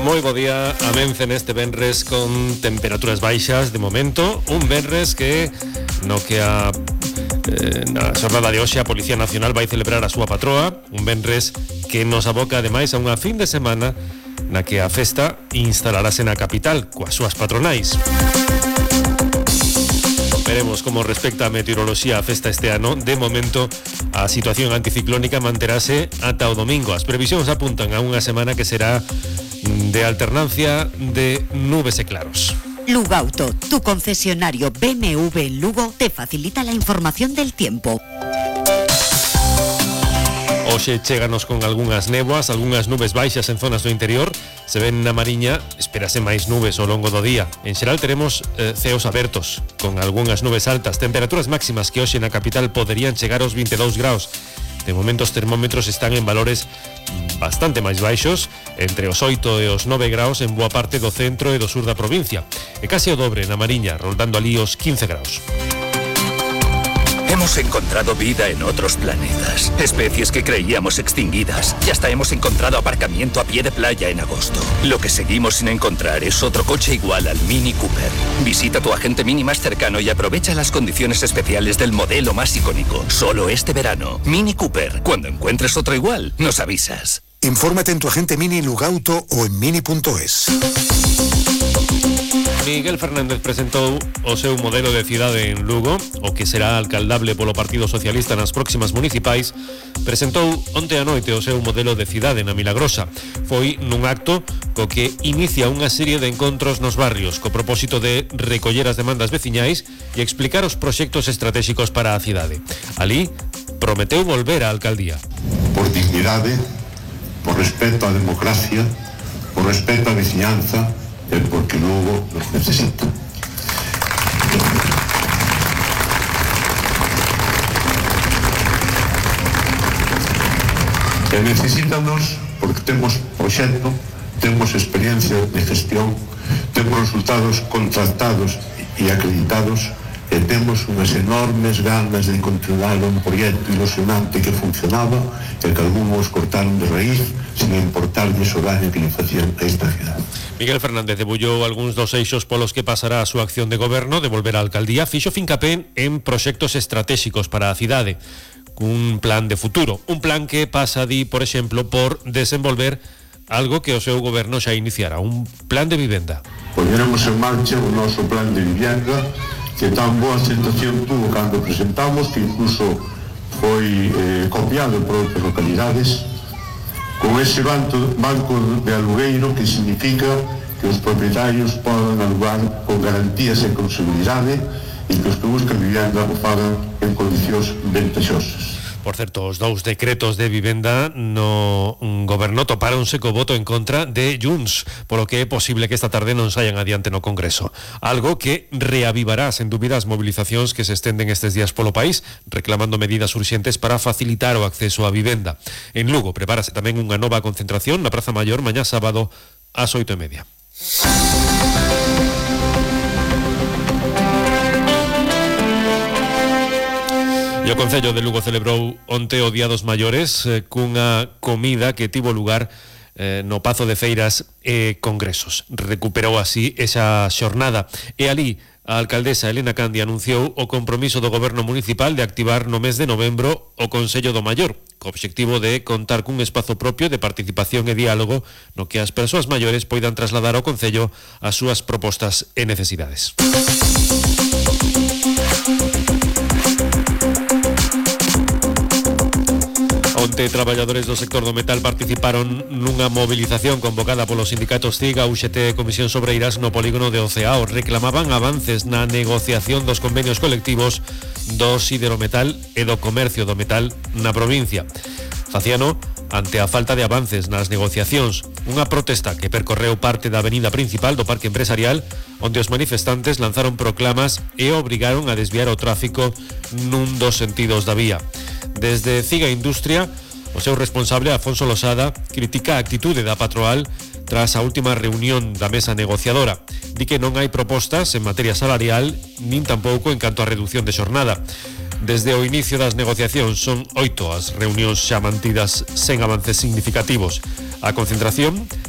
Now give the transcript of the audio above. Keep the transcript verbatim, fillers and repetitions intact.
Moi bo día, amense neste venres con temperaturas baixas de momento, un venres que no que a eh, na xornada de hoxe a Policía Nacional vai celebrar a súa patroa, un venres que nos aboca ademais a unha fin de semana na que a festa instalarase na capital coas súas patronais. Veremos como respecta a meteoroloxía a festa este ano. De momento, a situación anticiclónica manterase ata o domingo. As previsións apuntan a unha semana que será de alternancia de nubes e claros. Lugauto, tu concesionario B M W en Lugo, te facilita la información del tiempo. Hoxe cheganos con algunhas néboas, algunhas nubes baixas en zonas do interior. Se ven na Mariña, espérase máis nubes ao longo do día. En xeral teremos eh, ceos abertos, con algunhas nubes altas. Temperaturas máximas que hoxe na capital poderían chegar aos vinte e dous graus. De momento os termómetros están en valores bastante máis baixos, entre os oito e os nove graus en boa parte do centro e do sur da provincia. E case o dobre na Mariña, rondando ali os quince graus. Hemos encontrado vida en otros planetas, especies que creíamos extinguidas, y hasta hemos encontrado aparcamiento a pie de playa en agosto. Lo que seguimos sin encontrar es otro coche igual al Mini Cooper. Visita tu agente Mini más cercano y aprovecha las condiciones especiales del modelo más icónico. Solo este verano. Mini Cooper. Cuando encuentres otro igual, nos avisas. Infórmate en tu agente Mini Lugauto o en mini punto es. Miguel Fernández presentou o seu modelo de cidade en Lugo, o que será alcaldable polo Partido Socialista nas próximas municipais. Presentou onte a noite o seu modelo de cidade na Milagrosa. Foi nun acto co que inicia unha serie de encontros nos barrios, co propósito de recoller as demandas veciñais e explicar os proxectos estratégicos para a cidade. Alí prometeu volver á alcaldía. Por dignidade, por respeto á democracia, por respeto á veciñanza, é porque Lugo nos necesita. E necesítanos porque temos proxecto, temos experiencia de gestión, temos resultados contratados e acreditados e temos unhas enormes ganas de continuar un proxecto ilusionante que funcionaba e que algúns cortaron de raíz sin importarlles o daño que lle facían a esta cidade. Miguel Fernández debullou algúns dos eixos polos que pasará a súa acción de goberno de volver á alcaldía. Fixo fincapé en proxectos estratégicos para a cidade, cun plan de futuro, un plan que pasa, di, por exemplo, por desenvolver algo que o seu goberno xa iniciara, un plan de vivenda. Poñeremos en marcha o noso plan de vivenda que tan boa aceptación tuvo cando presentamos, que incluso foi eh, copiado por outras localidades, con ese banco, banco de alugueiro que significa que os propietarios poden alugar con garantías e con seguridade e que os que buscan vivenda o fagan en condicións ventaxosas. Por certo, os dous decretos de vivenda no goberno topáronse co voto en contra de Junts, polo que é posible que esta tarde non saian adiante no Congreso. Algo que reavivará, sen dúbida, as movilizacións que se estenden estes días polo país, reclamando medidas urxentes para facilitar o acceso á vivenda. En Lugo prepárase tamén unha nova concentración na Praza Maior mañá sábado ás oito e media. E o Concello de Lugo celebrou onte o Día dos Maiores eh, cunha comida que tivo lugar eh, no Pazo de Feiras e Congresos. Recuperou así esa xornada e alí a alcaldesa Elena Candi anunciou o compromiso do goberno municipal de activar no mes de novembro o Consello do Maior, co obxectivo de contar cun espazo propio de participación e diálogo no que as persoas maiores poidan trasladar ao Concello as súas propostas e necesidades. Onte, traballadores do sector do metal participaron nunha movilización convocada polos sindicatos C I G, A U X T e Comisión Sobreiras no polígono de Oceao. Reclamaban avances na negociación dos convenios colectivos do siderometal e do comercio do metal na provincia. Facíano ante a falta de avances nas negociacións, unha protesta que percorreu parte da avenida principal do Parque Empresarial, onde os manifestantes lanzaron proclamas e obrigaron a desviar o tráfico nun dos sentidos da vía. Desde Ciga Industria, o seu responsable, Afonso Losada, critica a actitude da patronal tras a última reunión da mesa negociadora. Di que non hai propostas en materia salarial, nin tampouco en canto a reducción de xornada. Desde o inicio das negociacións son oito as reunións xa mantidas sen avances significativos. A concentración